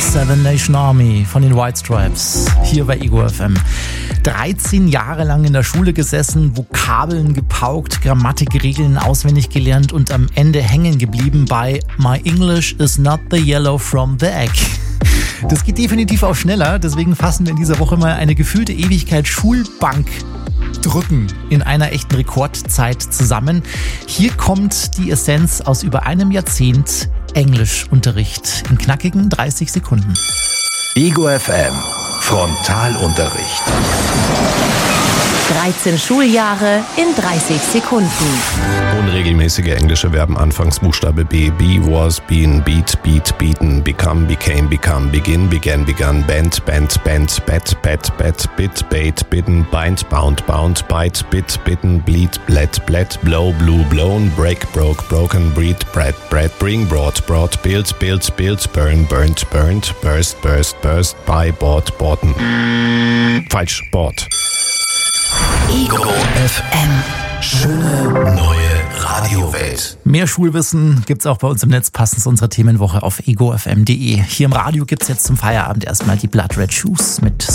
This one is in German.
Seven Nation Army von den White Stripes, hier bei Ego FM. 13 Jahre lang in der Schule gesessen, Vokabeln gepaukt, Grammatikregeln auswendig gelernt und am Ende hängen geblieben bei My English is not the yellow from the egg. Das geht definitiv auch schneller, deswegen fassen wir in dieser Woche mal eine gefühlte Ewigkeit Schulbank drücken in einer echten Rekordzeit zusammen. Hier kommt die Essenz aus über einem Jahrzehnt Englischunterricht in knackigen 30 Sekunden. Ego FM Frontalunterricht. 13 Schuljahre in 30 Sekunden. Unregelmäßige englische Verben, Anfangsbuchstabe B. Be, was, been, beat, beat, beaten, become, became, become, begin, began, begun, bent, bent, bent, bet, bet, bet, bit, bait, bidden, bind, bound, bound, bite, bit, bitten, bleed, bled, bled, blow, blew, blown, break, broke, broken, breed, bread, bread, bring, brought, brought, build, built, built, burn, burnt, burnt, burst, burst, burst, buy, bought, boughten. Falsch, bought. Ego FM. Schöne neue Radiowelt. Mehr Schulwissen gibt's auch bei uns im Netz, passend zu unserer Themenwoche auf egofm.de. Hier im Radio gibt's jetzt zum Feierabend erstmal die Blood Red Shoes mit